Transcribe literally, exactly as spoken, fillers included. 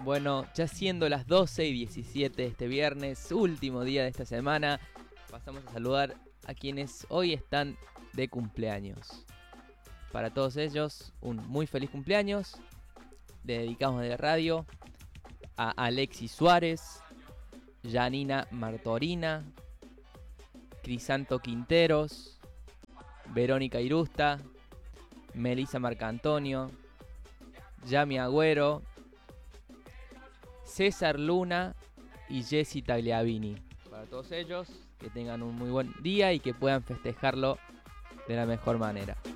Bueno, ya siendo las doce y diecisiete este viernes, último día de esta semana, pasamos a saludar a quienes hoy están de cumpleaños. Para todos ellos, un muy feliz cumpleaños. Le dedicamos de radio a Alexis Suárez, Janina Martorina, Crisanto Quinteros, Verónica Irusta, Melissa Marcantonio, Yami Agüero, César Luna y Jessy Tagliavini. Para todos ellos, que tengan un muy buen día y que puedan festejarlo de la mejor manera.